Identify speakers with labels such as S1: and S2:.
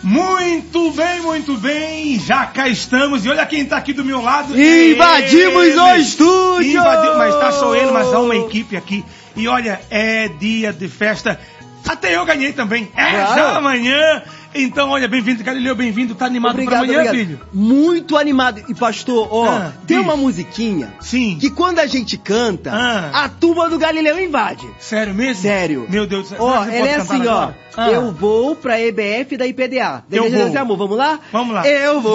S1: Muito bem, já cá estamos. E olha quem tá aqui do meu lado.
S2: Invadimos o estúdio!
S1: Mas tá só ele, mas há uma equipe aqui. E olha, é dia de festa. Até eu ganhei também.
S2: Claro.
S1: Já amanhã. Então, olha, bem-vindo, Galileu, bem-vindo. Tá animado pra amanhã, filho?
S2: Muito animado. E pastor, tem uma musiquinha que quando a gente canta, a turma do Galileu invade.
S1: Sério mesmo?
S2: Sério.
S1: Meu Deus do céu.
S2: Ela é assim, eu vou pra EBF da IPDA.
S1: Eu vou.
S2: Amor, vamos lá?
S1: Vamos lá.
S2: Eu vou